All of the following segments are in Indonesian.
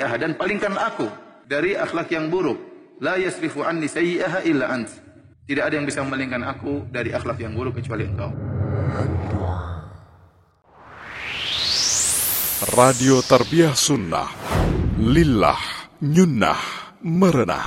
sayyi'aha, dan palingkanlah aku dari akhlak yang buruk. La yasrifu anni sayyi'aha illa ant. Tidak ada yang bisa memalingkan aku dari akhlak yang buruk kecuali engkau. Radio Tarbiyah Sunnah, lillah, nyunnah, merenah.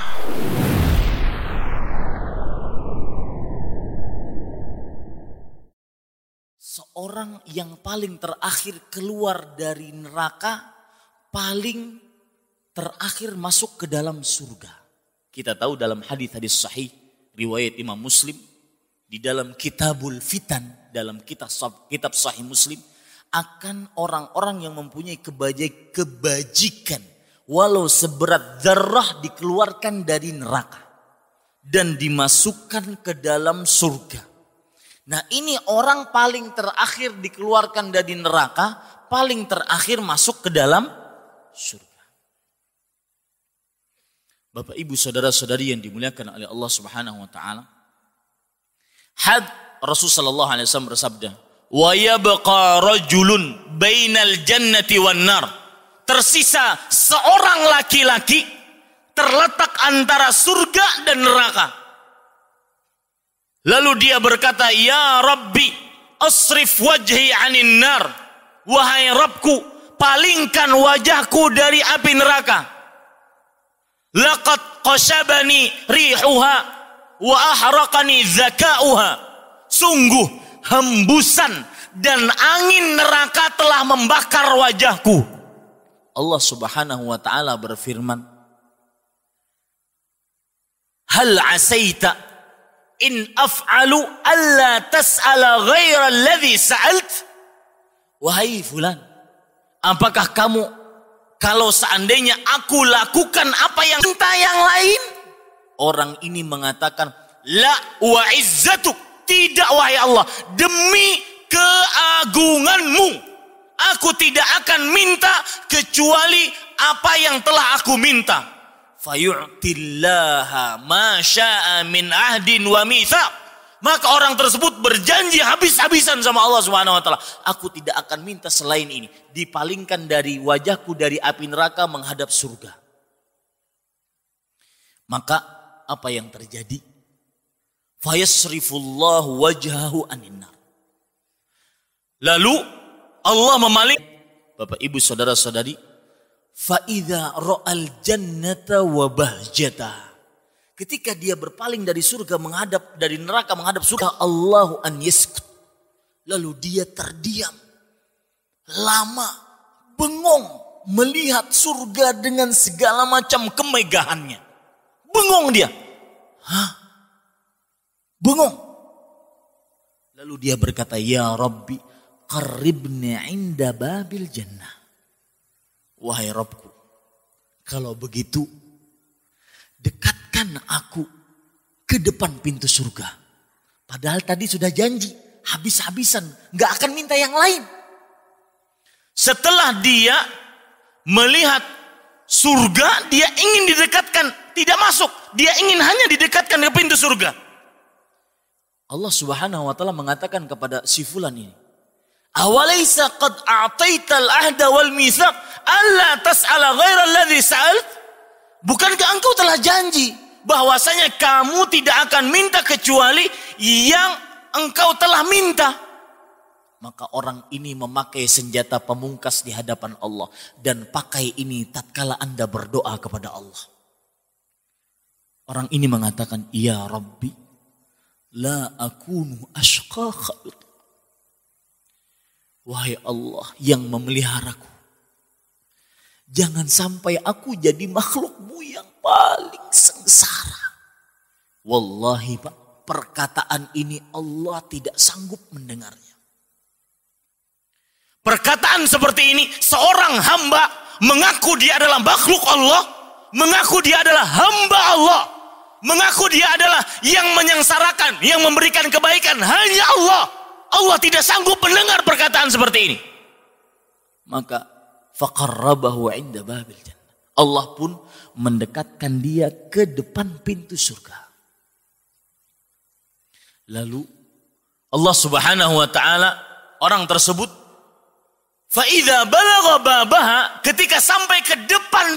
Seorang yang paling terakhir keluar dari neraka, paling terakhir masuk ke dalam surga. Kita tahu dalam hadis-hadis sahih, riwayat Imam Muslim, di dalam Kitabul Fitan, dalam kitab Sahih Muslim, akan orang-orang yang mempunyai kebajikan walau seberat zarrah dikeluarkan dari neraka dan dimasukkan ke dalam surga. Nah, ini orang paling terakhir dikeluarkan dari neraka, paling terakhir masuk ke dalam surga. Bapak Ibu saudara-saudari yang dimuliakan oleh Allah Subhanahu wa taala. Rasulullah sallallahu alaihi wasallam bersabda, "Wa yabqa rajulun bainal jannati wan nar." Tersisa seorang laki-laki terletak antara surga dan neraka. Lalu dia berkata, "Ya Rabbi, asrif wajhi 'anin nar." Wahai Rabbku, palingkan wajahku dari api neraka. Laqad qashabani rihuha wa ahraqani zakauha. Sungguh hembusan dan angin neraka telah membakar wajahku. Allah Subhanahu wa taala berfirman, "Hal asaita in af'alu alla tas'ala ghaira alladhi sa'alt?" Wahai fulan, apakah kamu kalau seandainya aku lakukan apa yang minta yang lain? Orang ini mengatakan, "La wa izzatuk." Tidak wahai Allah, demi keagunganmu, aku tidak akan minta kecuali apa yang telah aku minta. Fayu'tillaha ma sya'a min ahdin wa mitsaq. Maka orang tersebut berjanji habis-habisan sama Allah Subhanahu wa taala, aku tidak akan minta selain ini. Dipalingkan dari wajahku dari api neraka menghadap surga. Maka apa yang terjadi? Fayasrifullahu wajhahu anin nar. Lalu Allah memaling, Bapak Ibu saudara-saudari, fa idza ra'al jannata wa bahjata. Ketika dia berpaling dari surga menghadap dari neraka menghadap surga, Allahu an yaskut. Lalu dia terdiam lama, bengong melihat surga dengan segala macam kemegahannya. Bengong dia. Hah? Bengong. Lalu dia berkata, "Ya Rabbi, qarribni 'inda babil jannah." Wahai Rabbku, kalau begitu dekatkan aku ke depan pintu surga. Padahal tadi sudah janji habis-habisan, gak akan minta yang lain. Setelah dia melihat surga, dia ingin didekatkan, tidak masuk. Dia ingin hanya didekatkan ke pintu surga. Allah Subhanahu wa taala mengatakan kepada si fulan ini, "Awalaysa qad a'taital ahda wal mitsaq alla tas'ala ghaira alladhi sa'alt?" Bukankah engkau telah janji bahwasanya kamu tidak akan minta kecuali yang engkau telah minta? Maka orang ini memakai senjata pamungkas di hadapan Allah, dan pakai ini tatkala Anda berdoa kepada Allah. Orang ini mengatakan, "Ya Rabbi, la akunu ashqa khalq." Wahai Allah yang memeliharaku, jangan sampai aku jadi makhlukmu yang paling sengsara. Wallahi Pak, perkataan ini Allah tidak sanggup mendengarnya. Perkataan seperti ini, seorang hamba mengaku dia adalah makhluk Allah, mengaku dia adalah hamba Allah, mengaku dia adalah yang menyengsarakan, yang memberikan kebaikan hanya Allah. Allah tidak sanggup mendengar perkataan seperti ini. Maka faqarrabahu 'inda babil jannah. Allah pun mendekatkan dia ke depan pintu surga. Lalu Allah Subhanahu wa taala, orang tersebut fa idza balagha babaha, ketika sampai ke depan